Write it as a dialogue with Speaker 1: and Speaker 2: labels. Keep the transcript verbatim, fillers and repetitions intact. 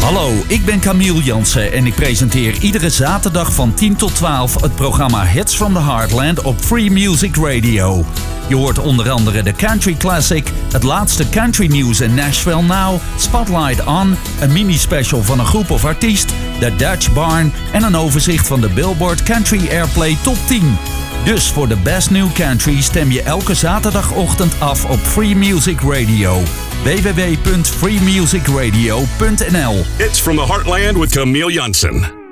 Speaker 1: Hallo, ik ben Camille Jansen en ik presenteer iedere zaterdag van tien tot twaalf het programma Hits from the Heartland op Free Music Radio. Je hoort onder andere de Country Classic, het laatste country nieuws in Nashville Now, Spotlight On, een mini-special van een groep of artiest, de Dutch Barn en een overzicht van de Billboard Country Airplay Top tien. Dus voor de Best New Country stem je elke zaterdagochtend af op Free Music Radio. w w w punt free music radio punt n l.
Speaker 2: It's from the Heartland with Camille Jansen.